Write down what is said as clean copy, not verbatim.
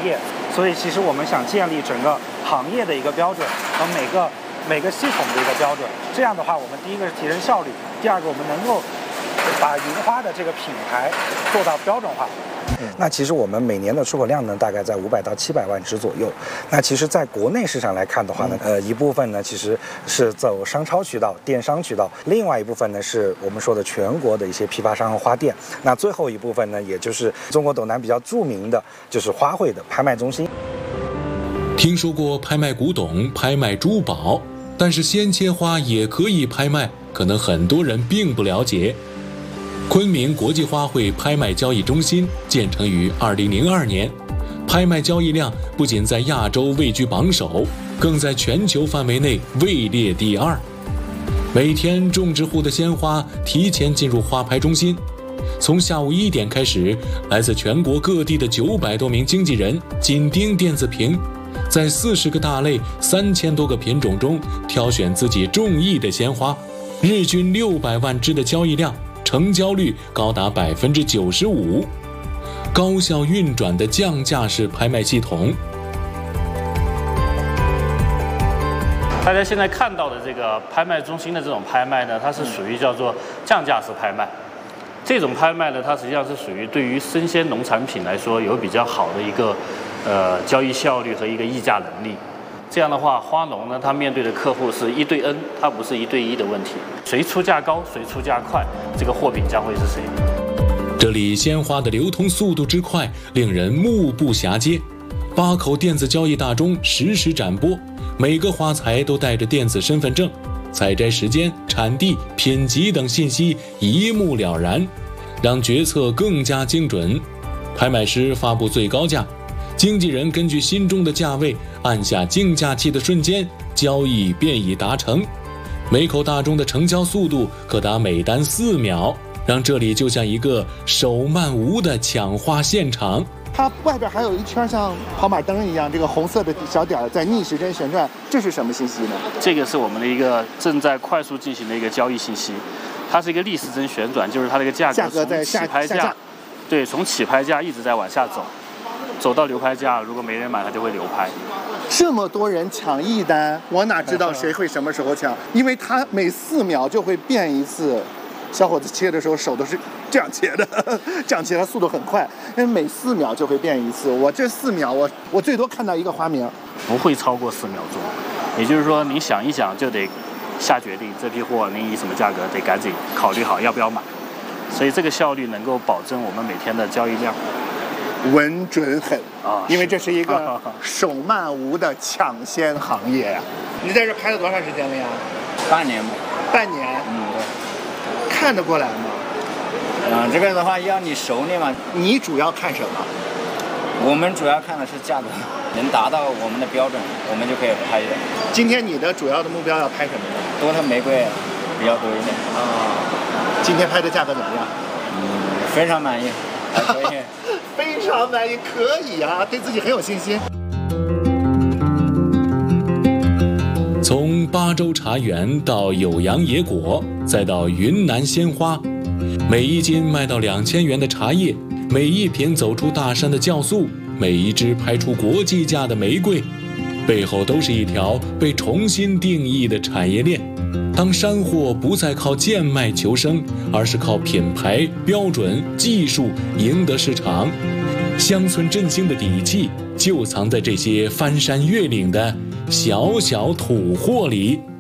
业，所以其实我们想建立整个行业的一个标准和每个系统的一个标准。这样的话，我们第一个是提升效率，第二个我们能够把银花的这个品牌做到标准化。 那其实我们每年的出口量呢，大概在500到700万只左右。那其实在国内市场来看的话呢，一部分呢其实是走商超渠道、电商渠道，另外一部分呢是我们说的全国的一些批发商和花店。那最后一部分呢，也就是中国斗南比较著名的就是花卉的拍卖中心。 听说过拍卖古董、拍卖珠宝，但是鲜切花也可以拍卖，可能很多人并不了解。昆明国际花卉拍卖交易中心建成于2002年，拍卖交易量不仅在亚洲位居榜首，更在全球范围内位列第2。每天种植户的鲜花提前进入花拍中心，从下午1点开始，来自全国各地的900多名经纪人紧盯电子屏，在40个大类、3000多个品种中挑选自己中意的鲜花，日均600万只的交易量，成交率高达95%，高效运转的降价式拍卖系统。 大家现在看到的这个拍卖中心的这种拍卖呢，它是属于叫做降价式拍卖。这种拍卖呢，它实际上是属于对于生鲜农产品来说有比较好的一个交易效率和一个议价能力。这样的话，花农呢，他面对的客户是1对 N， 它不是1对1的问题。谁出价高，谁出价快，这个货品将会是谁。 这里鲜花的流通速度之快，令人目不暇接。8口电子交易大钟实时展播，每个花材都带着电子身份证，采摘时间、产地、品级等信息一目了然，让决策更加精准。拍卖师发布最高价，经纪人根据心中的价位按下竞价器的瞬间，交易便已达成。每口大钟的成交速度可达每单4秒，让这里就像一个手慢无的抢花现场。 它外边还有一圈像跑马灯一样，这个红色的小点在逆时针旋转，这是什么信息呢？ 这个是我们的一个正在快速进行的一个交易信息，它是一个逆时针旋转，就是它的一个价格在从起拍价，对，从起拍价一直在往下走。走到流拍价，如果没人买，它就会流拍。 这么多人抢一单，我哪知道谁会什么时候抢？因为他每4秒就会变一次。小伙子切的时候手都是这样切的，这样切他速度很快，因为每4秒就会变一次。我这4秒，我最多看到一个花名， 不会超过4秒钟。也就是说，您想一想就得下决定，这批货您以什么价格，得赶紧考虑好要不要买。所以这个效率能够保证我们每天的交易量。 稳准狠啊！ 因为这是一个手慢无的抢先行业呀。你在这拍了多长时间了呀？ 半年吧。 半年？ 对。 看得过来吗？ 这个的话要你熟练嘛。 你主要看什么？ 我们主要看的是价格，能达到我们的标准，我们就可以拍的。 今天你的主要的目标要拍什么呢？ 多特玫瑰比较多一点。 今天拍的价格怎么样？ 非常满意。可以， 非常满意，可以啊，对自己很有信心。 从巴州茶园到酉阳野果，再到云南鲜花，每一斤卖到2000元的茶叶，每一瓶走出大山的酵素，每一支拍出国际价的玫瑰，背后都是一条被重新定义的产业链。当山货不再靠贱卖求生，而是靠品牌、标准、技术赢得市场，乡村振兴的底气就藏在这些翻山越岭的小小土货里。